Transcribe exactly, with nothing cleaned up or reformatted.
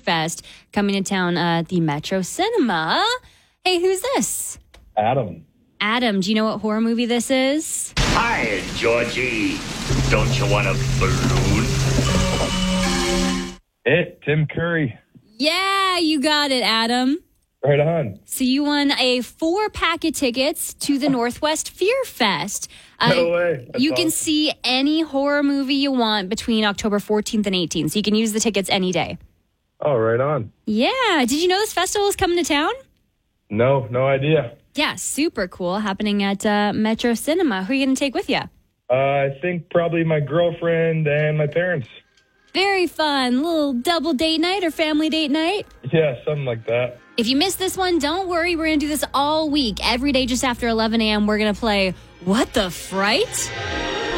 Fest coming to town uh, at the Metro Cinema. Hey, who's this? Adam. Adam, do you know what horror movie this is? Hi, Georgie. Don't you want a balloon? It, Tim Curry. Yeah, you got it, Adam. Right on. So you won a four-pack of tickets to the Northwest Fear Fest. No way. That's You can awesome. see any horror movie you want between October fourteenth and eighteenth, so you can use the tickets any day. Oh, right on. Yeah. Did you know this festival is coming to town? No, no idea. Yeah, super cool. Happening at uh, Metro Cinema. Who are you going to take with you? Uh, I think probably my girlfriend and my parents. Very fun. Little double date night or family date night. Yeah, something like that. If you missed this one, don't worry. We're going to do this all week. Every day just after eleven a.m., we're going to play What the Fright?